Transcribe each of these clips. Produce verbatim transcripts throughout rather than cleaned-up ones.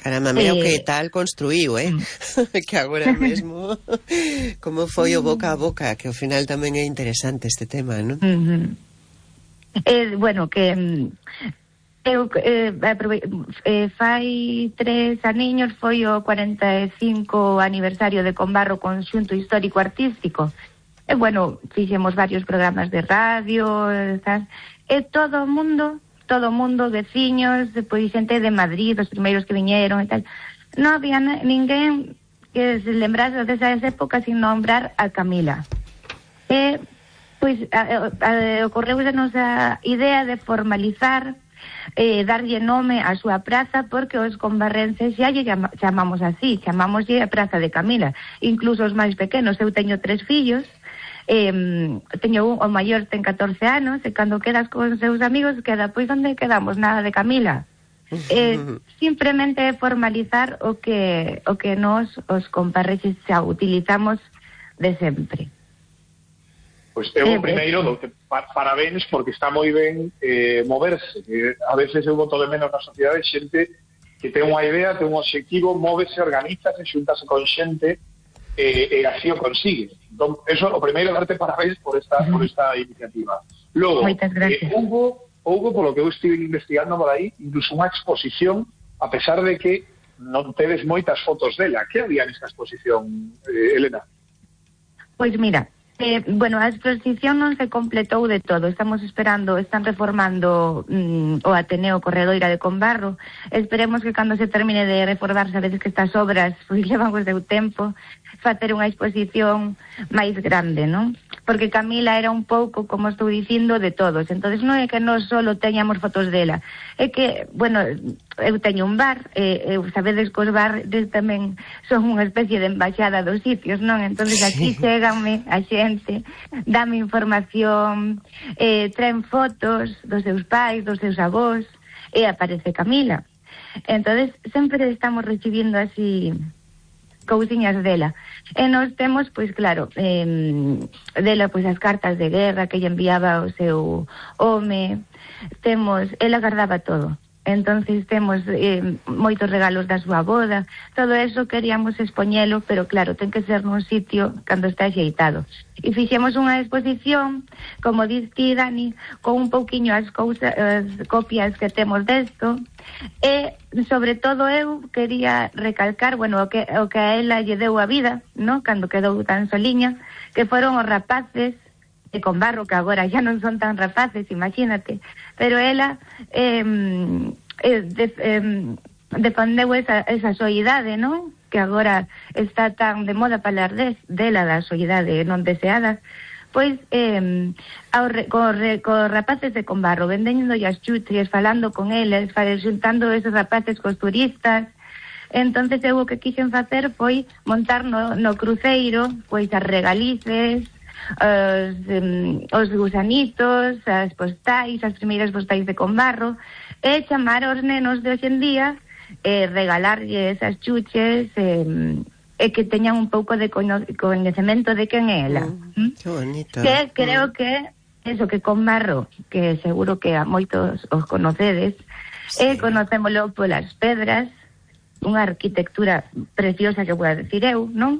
Caramba, mira eh, o que tal construíu, eh? Que agora mesmo como foi o boca a boca, que ao final tamén é interesante este tema, non? Uh-huh. Eh, bueno, que eu eh, eh, fai tres aniños foi o cuarenta e cinco aniversario de Combarro Conxunto Histórico Artístico. E, bueno, fixemos varios programas de radio, tal, e todo o mundo... todo o mundo, veciños, depois xente de Madrid, os primeiros que viñeron e tal. Non había ninguén que se lembrase desas épocas sin nombrar a Camila. E, pois, ocorreusenos a idea de formalizar, eh, darlle nome á súa praza, porque os combarrenses xa lle chamamos así, chamámoslle a Praza de Camila. Incluso os máis pequenos, eu teño tres fillos, Eh, teño un, o maior ten catorce anos, e cando quedas con seus amigos queda, pois onde quedamos, nada de Camila. eh, simplemente formalizar o que o que nos os comparrexes xa utilizamos de sempre. Pois eu eh, primeiro do que pa, parabéns, porque está moi ben eh, moverse, que a veces eu boto de menos na sociedade xente que ten unha idea, ten un obxectivo, móvese, organizase, xuntase con xente e, e así o consigue. Entón, eso, o primeiro, darte parabéns por esta, uh-huh. por esta iniciativa. Logo, eh, houve, houve, polo que eu estive investigando por aí, incluso unha exposición, a pesar de que non tedes moitas fotos dela. Que había nesta exposición, eh, Elena? Pois mira, eh, bueno, a exposición non se completou de todo. Estamos esperando, están reformando mm, o Ateneo Corredoira de Combarro. Esperemos que cando se termine de reformar, sabedes que estas obras pois levan o seu tempo, facer unha exposición máis grande, non? Porque Camila era un pouco, como estou dicindo, de todos. Entonces non é que non solo teñamos fotos dela, é que, bueno, eu teño un bar, e eu sabedes que os bares tamén son unha especie de embaixada dos sitios, non? Entonces aquí cheganme a xente, dame información, eh, traen fotos dos seus pais, dos seus avós, e aparece Camila. Entonces sempre estamos recibindo así cousiñas dela. E nós temos, pois claro, eh, dela pois as cartas de guerra que lle enviaba o seu home, temos, ela guardaba todo. Entonces temos eh, moitos regalos da súa boda, todo eso queríamos expoñelo, pero claro, ten que ser nun sitio cando está axeitado. E fixemos unha exposición, como diz ti, Dani, con un pouquiño as, cousas, as copias que temos desto, e sobre todo eu quería recalcar, bueno, o que, o que a ela lle deu a vida, no? Cando quedou tan soliña, que foron os rapaces de Combarro, que agora xa non son tan rapaces, imagínate, pero ela eh, eh, de, eh, defendeu esa, esa soidade, non? Que agora está tan de moda falar de, dela, da soidade non deseada, pois eh, ao re, co, re, co rapaces de Combarro, vendendo as chuches, falando con eles, juntando esos rapaces cos turistas. Entonces eu o que quixen facer foi montar no, no cruceiro pois as regalices, Os, um, os gusanitos, as postais, as primeiras postais de Combarro, e chamar aos nenos de hoxe en día, e regalarlle esas chuches, e, e que teñan un pouco de coñecemento de quen é ela. Mm, que bonito. Que creo mm. que eso, que Combarro, que seguro que a moitos os conocedes, sí. E conocémolo polas pedras, unha arquitectura preciosa que vou a decir eu, non?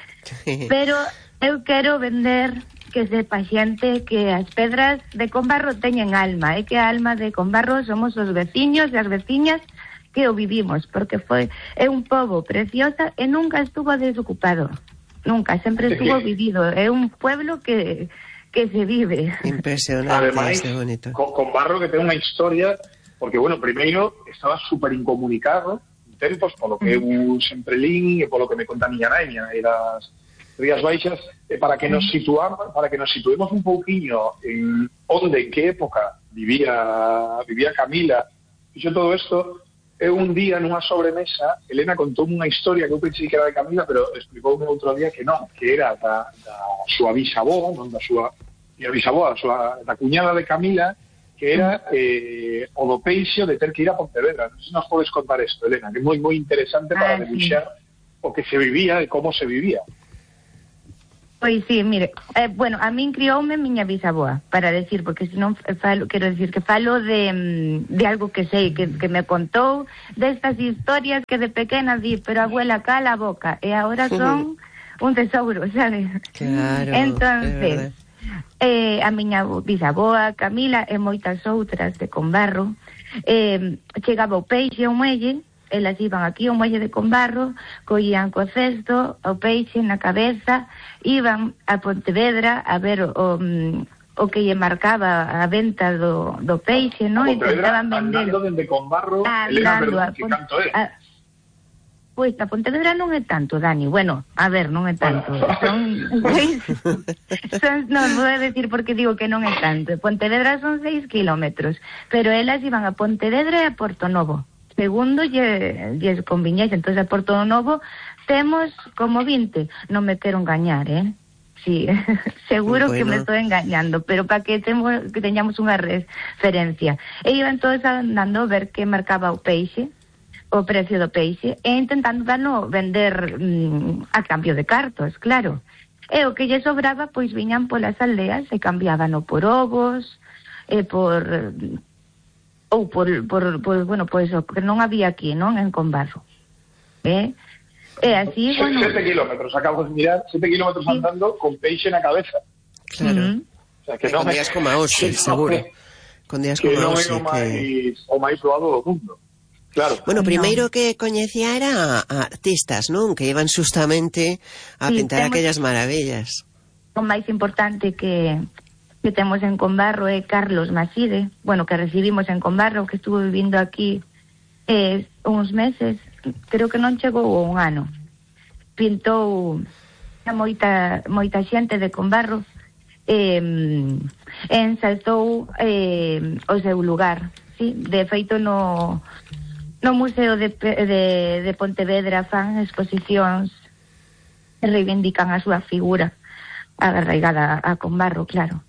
Sí. Pero eu quero vender que sepa xente que as pedras de Combarro teñen alma, e que a alma de Combarro somos os veciños e as veciñas que o vivimos, porque foi é un pobo preciosa e nunca estuvo desocupado, nunca, sempre estuvo vivido, é un pueblo que que se vive. Impresionante. Ademais, bonito. Combarro que ten unha historia, porque, bueno, primeiro estaba super incomunicado en tempos, polo que eu sempre lín e polo que me conta a miña naña, e das Rías Baixas, eh, para que nos situamos, para que nos situemos un pouquiño en onde, en que época vivía vivía Camila. Fixo todo isto, e un día nunha sobremesa, Elena contou unha historia que eu pensei que era de Camila, pero explicoume outro día que non, que era da, da súa bisavó, non da súa a bisavó, da, súa, da cuñada de Camila, que era eh, o do peixo de ter que ir a Pontevedra. Non sei se nos podes contar isto, Elena, que é moi moi interesante para debuxar o que se vivía e como se vivía. Pois sí, mire, eh, bueno, a min crioume miña bisaboa, para decir, porque se non falo, quero decir que falo de, de algo que sei, que, que me contou, destas historias que de pequena di, pero abuela cala a boca, e agora son un tesouro, sabes? Claro, entonces, eh, a miña bisaboa, Camila, e moitas outras de Combarro, eh, chegaba o peixe ao muelle, elas iban aquí ao muelle de Combarro, collían co cesto, o peixe na cabeza, iban a Pontevedra a ver o, o, o que lle marcaba a venta do, do peixe, non? A Pontevedra, andando dende Combarro, Elena, perdón, que canto é? A, pois, a Pontevedra non é tanto, Dani, bueno, a ver, non é tanto, bueno. son, seis, son, non, vou decir porque digo que non é tanto, Pontevedra son seis kilómetros, pero elas iban a Pontevedra e a Porto Novo, segundo lle, lle conviñese. Entonces a Porto Novo temos como vinte, non me quero engañar, eh? Sí, seguro bueno. que me estou engañando, pero para que, temos, que teñamos unha referencia. E iban todos andando a ver que marcaba o peixe, o precio do peixe, e intentando dano vender mm, a cambio de cartos, claro. E o que lle sobraba, pois viñan polas aldeas e cambiábano por ovos, e por... ou por, por, por bueno, pois o que non había aquí, non? En Combarro. Eh? E así, sete, bueno... Sete kilómetros, acabo de mirar, sete kilómetros sí. andando con peixe na cabeza. Claro. Uh-huh. O sea, que con non días como a hoxe, seguro. Con días como a hoxe. Que non é o máis, o máis doado do mundo. Claro. Bueno, primeiro que coñecía era a artistas, non? Que iban justamente a sí, pintar temos... aquellas maravillas. O máis importante que... que temos en Combarro é Carlos Maside, bueno, que recibimos en Combarro, que estuvo vivindo aquí eh, uns meses, creo que non chegou un ano. Pintou a moita, moita xente de Combarro, eh, ensalzou eh, o seu lugar, sí? De feito no, no Museo de, de, de Pontevedra fan exposicións que reivindican a súa figura arraigada a Combarro, claro.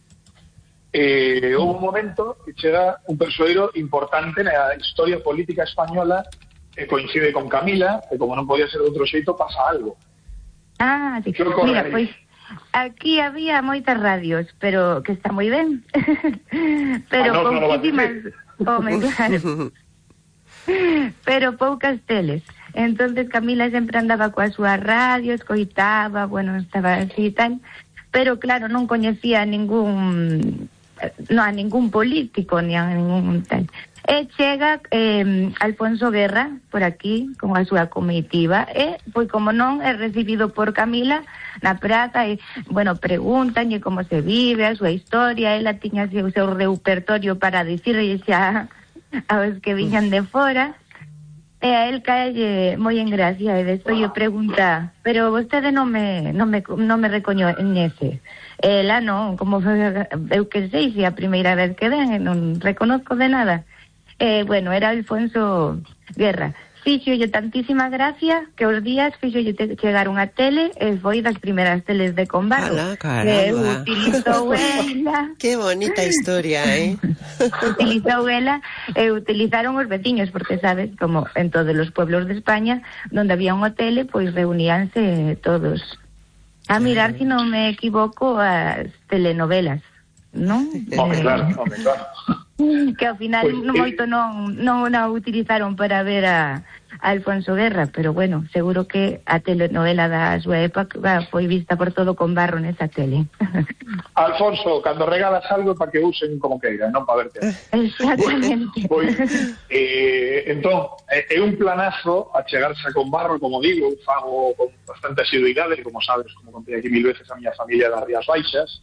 Eh, houve un momento que chega un persoeiro importante na historia política española que coincide con Camila, e como non podía ser de outro xeito, pasa algo. Ah, sí. Mira, pois aquí había moitas radios, pero que está moi ben. pero ah, no, pouquísimas... No, home, claro. pero poucas teles. Entonces Camila sempre andaba coa súa radio, escoitaba, bueno, estaba así e tal, pero claro, non coñecía ningún... no a ningún político ni a ningún tal. E chega eh, Alfonso Guerra por aquí con a súa comitiva e, pois como non, é recibido por Camila na praza e, bueno, preguntanlle como se vive, a súa historia, ela tiña o seu repertorio para dicirlle xa aos que viñan de fora, e a él caelle moi en gracia e despois lle pregunta, pero vostede non me, non me, non me recoñece. Ela non, como eu que sei, se a primeira vez que ven, non reconozco de nada. Eh, bueno, era Alfonso Guerra. Fíxolle tantísima gracia que os días fíxolle chegar unha tele e foi das primeiras teles de Combarro. Ala, caramba. Que utilizou ela. Qué bonita historia, eh? utilizou ela e utilizaron os veciños, porque sabes, como en todos os pueblos de España, donde había unha tele, pois reuníanse todos. A mirar, se si non me equivoco, as telenovelas, non? Home, claro, home, claro. Que ao final pues, moito non, non a utilizaron para ver a, a Alfonso Guerra, pero bueno, seguro que a telenovela da súa época foi vista por todo Combarro nesa tele. Alfonso, cando regalas algo para que usen como queira, non para verte. Exactamente. Pois, eh, entón, é un planazo a chegarse a Combarro, como digo, fago con bastante asiduidade, como sabes, como contei aquí mil veces a miña familia das Rías Baixas,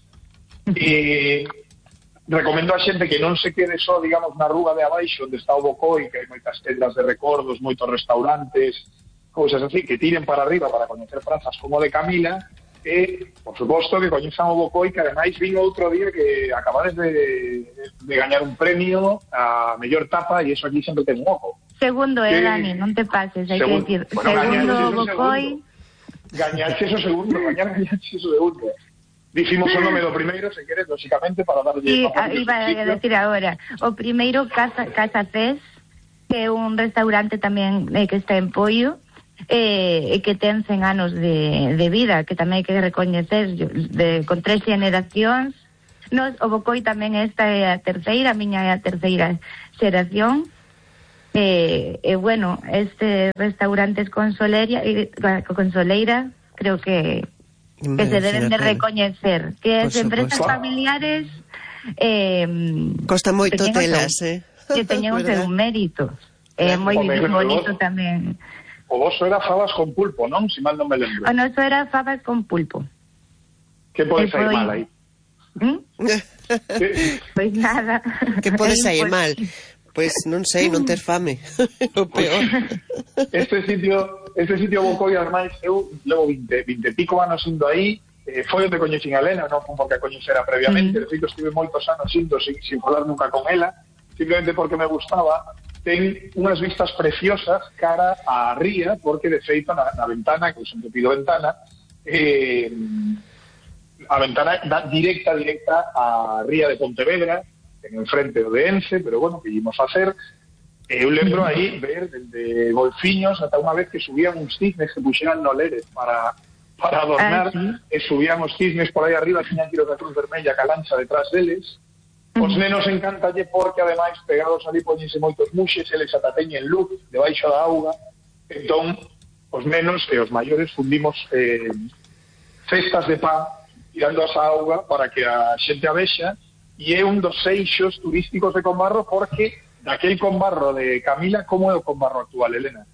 e recomendo a xente que non se quede só, digamos, na rúa de abaixo onde está o Bocoi, que hai moitas tendas de recordos, moitos restaurantes, cousas así, que tiren para arriba para coñecer prazas como de Camila, e, por suposto, que coñezan o Bocoi, que ademais vin outro día que acabades de, de gañar un premio a mellor tapa, e iso aquí sempre ten un ojo. Segundo, eh, Dani, non te pases, hai que decir. Bueno, segundo, Bocoi... Gañaxe eso segundo, gañar gañaxe eso segundo. Dicimos o nome do primeiro, se queres, lógicamente, para darlle... Sí, iba a decir agora. O primeiro, Casa, Casa Cés, que é un restaurante tamén eh, que está en Poio, e eh, que ten cen anos de, de vida, que tamén hai que recoñecer de, con tres generacións. Nos, o Bocoi tamén esta é a terceira, a miña é a terceira xeración. E, eh, eh, bueno, este restaurantes con Soleira, eh, con Soleira, creo que que se deben de recoñecer, que as empresas familiares eh, costa moito telas, eh? Que teñen o seu mérito. É eh, moi bonito tamén. O voso era fabas con pulpo, non? Si mal non me lembro. O noso era fabas con pulpo. Que pode sair mal aí? ¿Mm? Pois pues nada. Que pode sair mal? Pois pues, non sei, non ter fame. O peor. Este sitio, este sitio Bocoi, ademais, eu levo vinte, vinte pico anos indo aí, eh, foi onde coñecín a Elena, non porque a coñecera previamente, mm. de feito estive moitos anos indo sin, sin falar nunca con ela, simplemente porque me gustaba. Ten unhas vistas preciosas cara á ría, porque de feito na, na ventana, que eu sempre pido ventana, eh, a ventana da directa, directa á ría de Pontevedra, en enfrente do de Ence, pero bueno, que íbamos a hacer. Eu lembro aí ver desde golfiños ata unha vez que subían uns cisnes que puxeran noleres para, para adornar, ah, sí. E subían os cisnes por aí arriba, tiñan que ir a Cruz Vermella ca lancha detrás deles. Os nenos encantalle porque, ademais, pegados ali poñense moitos muxes, eles ata teñen luz debaixo da auga. Entón, os nenos e os maiores fundimos eh, cestas de pan tirando asa auga para que a xente a vexa, e é un dos eixos turísticos de Combarro porque daquel Combarro de Camila, como é o Combarro actual, Elena?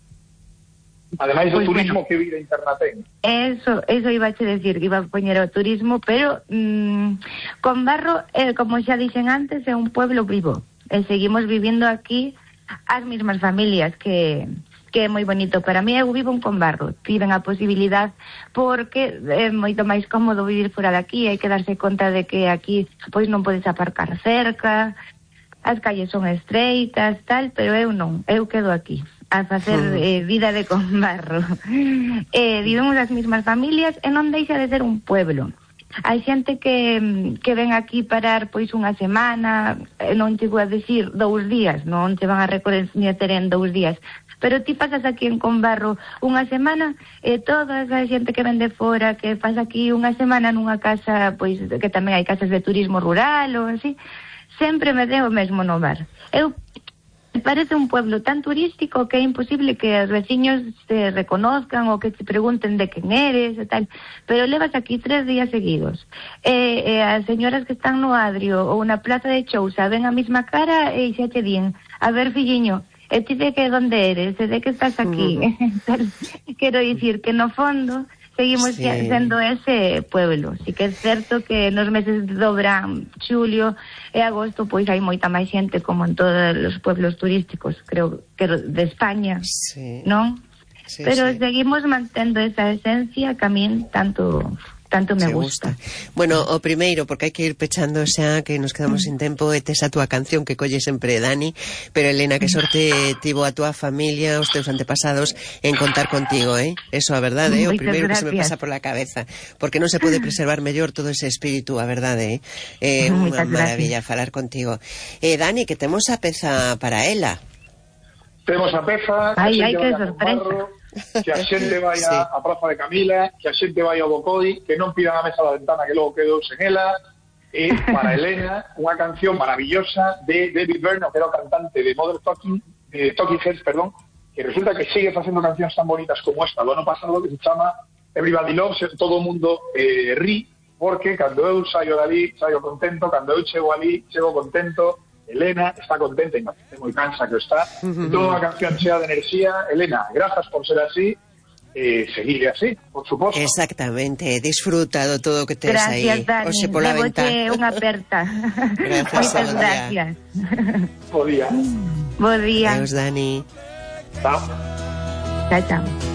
Ademais do pues turismo bueno, que vida interna ten. Eso, eso iba a decir, que iba a poñer o turismo, pero mmm, Combarro, eh, como xa dixen antes, é un pueblo vivo. E seguimos vivindo aquí as mismas familias, que, que é moi bonito. Para mí, eu vivo en Combarro. Tiven a posibilidad, porque é moito máis cómodo vivir fora de aquí. Hai que darse conta de que aquí pois non podes aparcar cerca, as calles son estreitas, tal, pero eu non, eu quedo aquí a facer eh, vida de Combarro. Eh, vivimos as mismas familias e non deixa de ser un pueblo. Hai xente que, que ven aquí parar pois unha semana, non chego a decir dous días, non se van a recoñecer en dous días, pero ti pasas aquí en Combarro unha semana e toda a xente que ven de fora, que pasa aquí unha semana nunha casa, pois que tamén hai casas de turismo rural ou así, sempre me deu o mesmo no bar. Eu parece un pueblo tan turístico que é imposible que os veciños te reconozcan ou que te pregunten de quen eres e tal, pero levas aquí tres días seguidos e, e as señoras que están no Adrio ou na Plaza de Chousa ven a mesma cara e xa te din, a ver filliño, e ti de que donde eres, e de que estás aquí. Uh-huh. Quero dicir que no fondo seguimos sí. sendo ese pueblo. Si que é certo que nos meses do verán, xulio e agosto, pois hai moita máis xente como en todos os pueblos turísticos, creo que de España, sí. non? Sí, pero sí. seguimos mantendo esa esencia que a min tanto... tanto me gusta. gusta. Bueno, o primeiro, porque hai que ir pechando xa, que nos quedamos sin tempo, e tes a túa canción que colle sempre Dani, pero Elena, que sorte tivo a túa familia, os teus antepasados, en contar contigo, eh? Eso, a verdade, eh? O primeiro que se me pasa por la cabeza, porque non se pode preservar mellor todo ese espírito, a verdade, eh? É unha maravilla falar contigo. Eh, Dani, que temos a peza para ela. Temos a peza... Ai, ai, que sorpresa. Que a xente vai sí. a Praza de Camila, que a xente vai ao Bocoi, que non pidan a mesa da ventana que logo quedou sen ela, e para Elena unha canción maravillosa de David Byrne, que era o cantante de Modern Talking, de Talking Heads, perdón, que resulta que sigue facendo cancións tan bonitas como esta do ano pasado, que se chama Everybody Loves, todo o mundo eh, ri, porque cando eu saio dali, saio contento, cando eu chego ali, chego contento. Elena está contenta e moi cansa que está. Uh-huh. Toda unha canción chea de enerxía. Elena, grazas por ser así. Eh, seguir así, por suposto. Exactamente, disfrutado todo o que tes aí. Gracias, Dani. Oxe, pola ventana. Unha aperta. Gracias, moitas gracias. Bo día. Bo día. Adeus, Dani. Chao. Chao, chao.